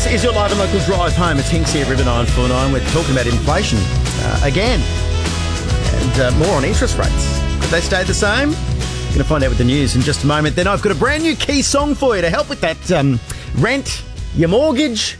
This is your live and local drive home. It's Hinks here, River 949. We're talking about inflation again and more on interest rates. Could they stay the same? Going to find out with the news in just a moment. Then I've got a brand new key song for you to help with that rent, your mortgage,